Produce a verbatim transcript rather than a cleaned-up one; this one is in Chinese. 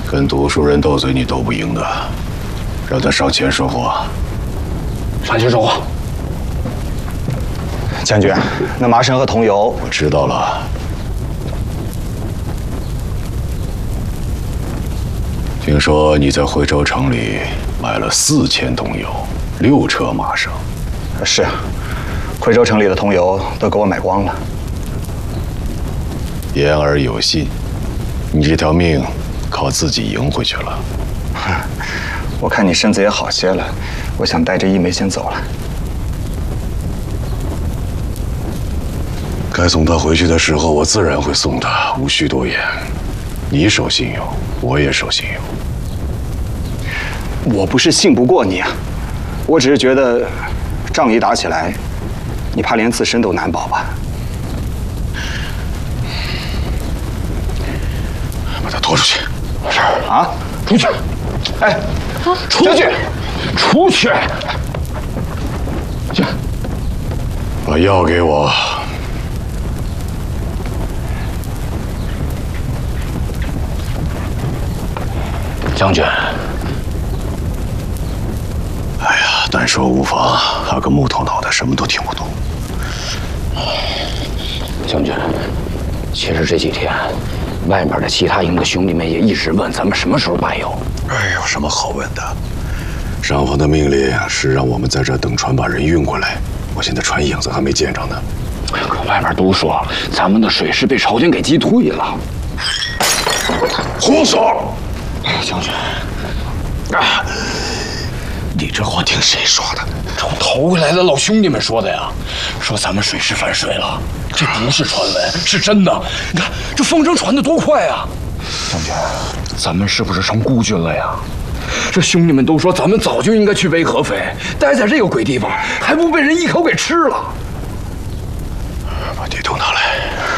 跟读书人斗嘴你斗不赢的，让他上前说话。 上前说话。 将军，那麻绳和桐油， 我知道了。听说你在惠州城里买了四千桐油，六车麻绳。 是，惠州城里的桐油都给我买光了。 言而有信，你这条命靠自己赢回去了。 我看你身子也好些了，我想带着一梅先走了。 该送他回去的时候，我自然会送他，无需多言。你守信用，我也守信用。 我不是信不过你啊，我只是觉得，仗一打起来，你怕连自身都难保吧？ 把他拖出去。 是啊，出去！哎，出去！出去！去！ 把药给我。 将军。 哎呀，但说无妨，他个木头脑袋，什么都听不懂。 将军，其实这几天，外面的其他营的兄弟们也一直问咱们什么时候卖油。 哎，有什么好问的？上峰的命令是让我们在这等船把人运过来，我现在船影子还没见着呢。 可外面都说咱们的水师被朝廷给击退了。 胡说！ 将军， 啊！你这话听谁说的？ 从头回来的老兄弟们说的呀，说咱们水师反水了，这不是传闻，是真的。你看这风声传得多快啊！将军，咱们是不是成孤军了呀？这兄弟们都说咱们早就应该去背合肥，待在这个鬼地方，还不被人一口给吃了。 把地图拿来。